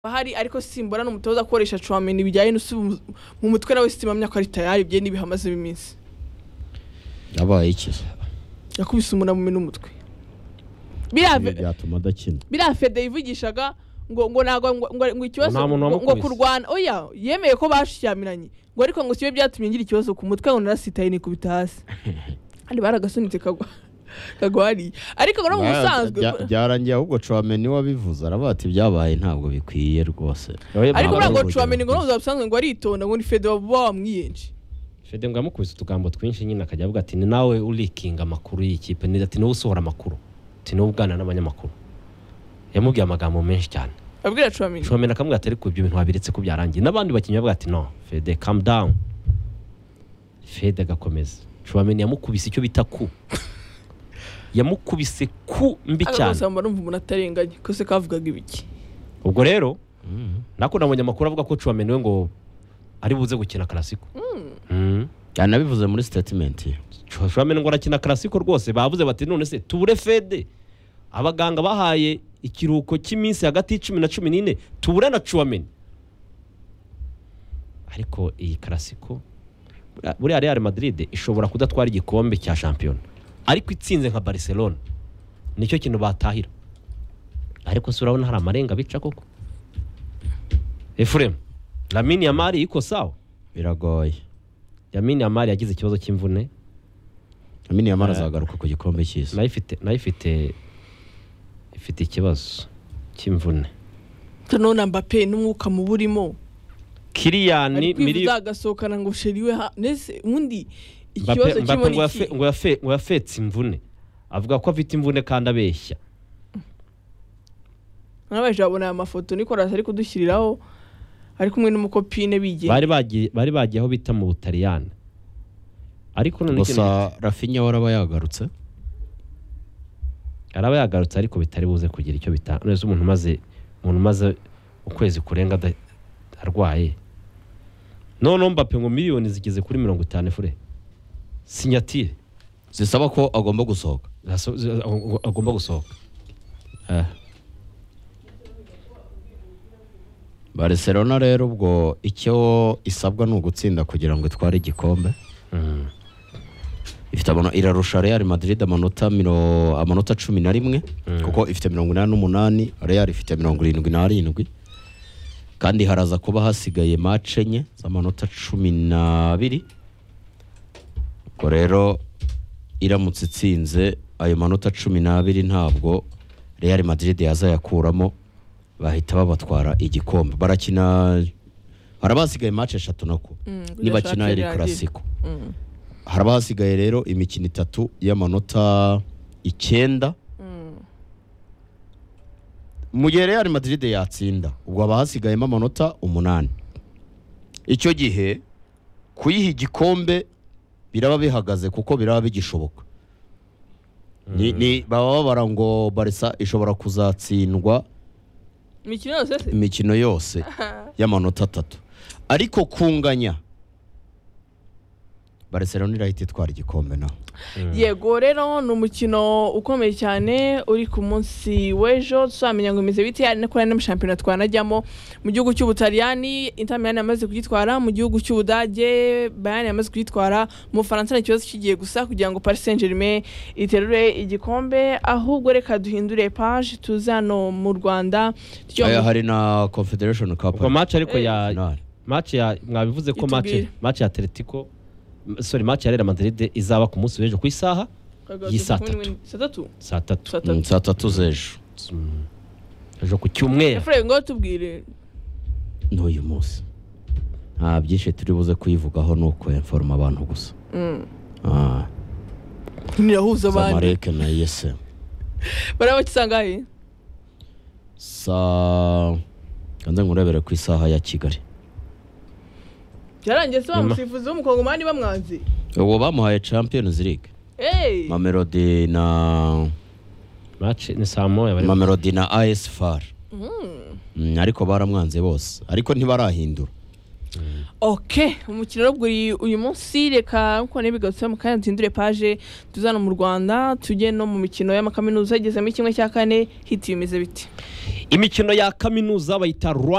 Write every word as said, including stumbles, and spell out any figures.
bahari ariko simbora n'umutoza akoresha Chouameni bijyanye n'usubu mu mutwe nawe sitimamya ko ari tayari bye nibihamaze biminsi yabaye iki yakubise umuna mu minumutwe birave byatuma dakina birafede ivugishaga ngo ngo nago ngo ikibazo ngo kurwana oya yemeye ko bashyamiranye ngo ariko ngo sibe byatumye ngira ikibazo ku mutwe ngo narasitaye ni kubita hasi ari baragasunitse kagwa kagwari ariko ngo musanzwe byarangiye ahubwo Chouameni wabivuze arabati byabaye ntabwo bikwiye rwose ariko ngo Chouameni ngo nuza busanzwe ngo aritonda ngo ni Fede wamwiyenje Fede ngo amukubise utugambo twinshi nyine akajya avuga ati ni nawe urikinga amakuru y'ikipe ni ati no usohora amakuru ati no ubwana n'abanyamakuru yamubwiye amagambo menshi cyane abwira Chouameni Chouameni akamubwira ati ariko ibyo bintu wabiretse ko byarangiye n'abandi bakinnyi bavuga ati no Fede calm down Fede gakomeza Chouameni yamukubise icyo bita ku yamukubise ku mbi cyane agusamba numva umuntu atarenganye ko se kavugaga ibiki ubwo rero nako nabonye amakuru avuga ko Chouameni we ngo ari buze gukina Classico mm cyane abivuze muri statement Chouameni ngo arakina Classico rwose bavuze bati none se tubure Fede abaganga bahaye ikiruhuko cy'iminsi hagati y'icumi na cumi n'ine tubure na Chouameni ariko iyi Classico buri Real Madrid ishobora kudatwara igikombe cya champion ariko itsinze nka Barcelona nicyo kintu batahira ariko se urabona hari amarenga bica koko Efrem Lamine Yamal iko sawa biragoye Lamine Yamal yagize ikibazo cy'imvune Lamine Yamal azagaruka ku gikombe cy'isi nayifite nayifite ifite ikibazo cy'imvune none Mbappé n'umwuka mu burimo Kylian miri zagasokana ngo sheriwe nese undi ikibazo kirimo ngo yafe ngo yafe ngo yafetse imvune avuga ko afite imvune kandi abeshya nabaje abona aya mafoto Nicolas ari kudushyiriraho ari kumwe n'umukopine bigiye bari bagiye bari bagiye aho bita mu Butaliyani ariko none gusa Rafinha waraba yagarutse araba yagarutse ariko bitari buze kugira icyo bita neza umuntu maze umuntu maze ukwezi kurenga arwaye none Mbappé ngo miliyoni zigeze kuri mirongo itanu fure signature zisaba ko agomba gusohoka agomba gusohoka eh Barcelona rero ubwo icyo isabwa no gutsinda kugira ngo itware igikombe mm. ifite abona irarusha Real Madrid amanota miro amanota cumi na rimwe mm. kuko ifite mirongo inani n'umunani Real ifite mirongo irindwi n'arindwi kandi haraza kuba hasigaye match enye z'amanota cumi n'abiri ko rero iramutse itsinze ayo manota cumi n'abiri ntabwo Real Madrid yazayakuramo bahita babatwara igikombe barakina harabasigaye match eshatu nako mm, niba kina iri Classico mm. harabasigaye rero imikino itatu y'amanota icyenda mm. mu gihe Real Madrid yatsinda ubwo abahasigaye amanota umunani icyo gihe kuyiha igikombe biraba bihagaze kuko biraba bigishoboka mm. ni, ni baba babara ngo Barca ishobora kuzatsindwa imikino yose imikino yose y'amanota atatu ariko kunganya Barcelona irahita itwara igikombe naho mm. yego rero ni umukino ukomeye cyane uri ku munsi w'ejo tuzamenya ngo imeze bite ari nakora na championnat twanajyamo mu gihugu cy'Ubutaliyani Inter Milan yamaze kugitwara mu gihugu cy'Ubudage Bayern yamaze kugitwara mu Faransa n'ikibazo kigiye gusa kugira ngo Paris Saint-Germain iterure igikombe ahubwo reka duhindure page tuzano mu Rwanda aya hari na Confederation Cup ko match ariko ya match ya mwabivuze ko match match ya Atletico sorry match ya Real Madrid izaba ku munsi w'ejo ku isaha y'isatatu satatu satatu satatu z'ejo ejo ku cyumweru Efrem ngo tubwire n'uyu munsi nta byinshi turi buze kuyivugaho nuko informa abantu gusa mm. ah nirahuza abantu Zamalek na U S M baraba kisangaye sa kanze ngurebere ku isaha ya Kigali Yarangiye se bamusifuzi w'umukongomani bamwanze uwo bamuhaye Champions League hey Mamelodi na match ni samo ya Mamelodi na A S F A R mm. mm, ariko baramwanze bose ariko ntibarahindura mm. Okay umukino rwo uyu munsi reka uko nebigatse mu kanya tindure page tuzana mu Rwanda tujye no mu mikino y'amakaminuza igeze mu kimwe cya kane hiti bimeze biti imikino ya kaminuza bayita Rwanda